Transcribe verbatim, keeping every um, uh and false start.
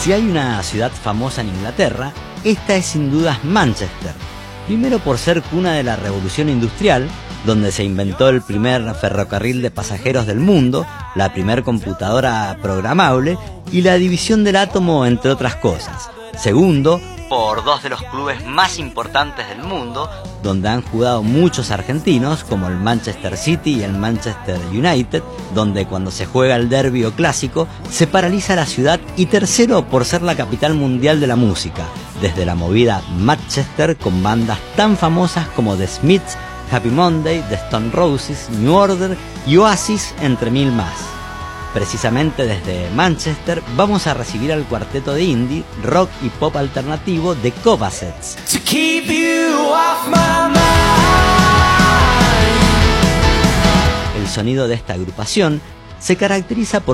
Si hay una ciudad famosa en Inglaterra, esta es sin dudas Manchester. Primero por ser cuna de la Revolución Industrial, donde se inventó el primer ferrocarril de pasajeros del mundo, la primer computadora programable y la división del átomo, entre otras cosas. Segundo, por dos de los clubes más importantes del mundo, donde han jugado muchos argentinos, como el Manchester City y el Manchester United, donde cuando se juega el derbi o clásico, se paraliza la ciudad. Y tercero, por ser la capital mundial de la música, desde la movida Manchester, con bandas tan famosas como The Smiths, Happy Monday, The Stone Roses, New Order y Oasis, entre mil más. Precisamente desde Manchester vamos a recibir al cuarteto de indie, rock y pop alternativo The Cobassets. El sonido de esta agrupación se caracteriza por